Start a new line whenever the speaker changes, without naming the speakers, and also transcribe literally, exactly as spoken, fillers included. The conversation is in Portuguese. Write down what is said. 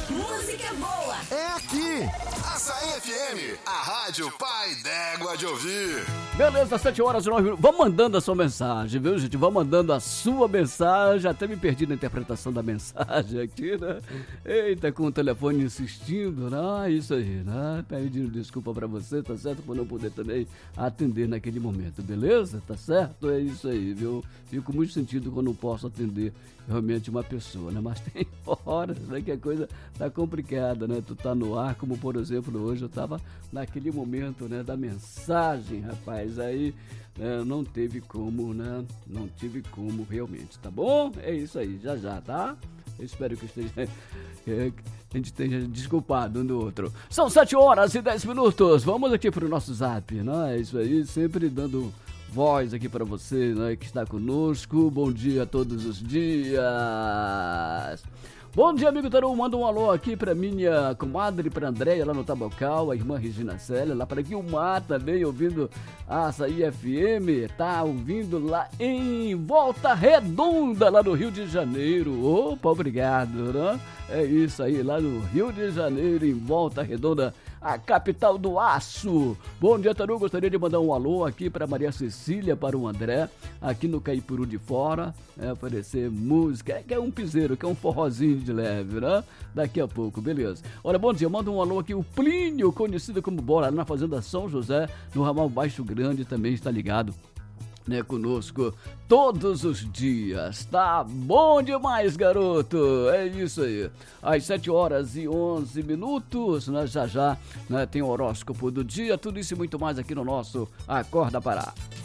Música boa
é aqui. Açaí F M, a rádio pai d'égua de ouvir.
Beleza, sete horas e nove minutos. Vamos mandando a sua mensagem, viu, gente? Vamos mandando a sua mensagem. Até me perdi na interpretação da mensagem aqui, né? Eita, com o telefone insistindo, né? Isso aí, né? Pedindo desculpa pra você, tá certo? Por não poder também atender naquele momento, beleza? Tá certo? É isso aí, viu? Fico muito sentido quando não posso atender realmente uma pessoa, né? Mas tem horas, né, que a coisa tá complicada, né? Tu tá no ar, como por exemplo hoje eu tava naquele momento, né, da mensagem, rapaz, aí né, não teve como, né? Não tive como realmente, tá bom? É isso aí, já já, tá? Eu espero que esteja, que a gente esteja desculpado um do outro. São sete horas e dez minutos, vamos aqui pro nosso zap, né? É isso aí, sempre dando voz aqui para você, né, que está conosco. Bom dia todos os dias. Bom dia, amigo Taru. Manda um alô aqui pra minha comadre, pra Andréia lá no Tabocal, a irmã Regina Célia, lá para Guilmar também, ouvindo a Açaí F M, tá ouvindo lá em Volta Redonda, lá no Rio de Janeiro. Opa, obrigado, né? É isso aí, lá no Rio de Janeiro, em Volta Redonda, a capital do aço. Bom dia, Taru. Gostaria de mandar um alô aqui para Maria Cecília, para o André, aqui no Caipuru de Fora, é, oferecer música, é, que é um piseiro, que é um forrozinho de leve, né? Daqui a pouco, beleza. Olha, bom dia, manda um alô aqui, o Plínio, conhecido como Bora, na Fazenda São José, no ramal Baixo Grande, também está ligado, né, conosco todos os dias. Tá bom demais, garoto. É isso aí. Às sete horas e onze minutos, né, já já, né, tem o horóscopo do dia, tudo isso e muito mais aqui no nosso Acorda Pará.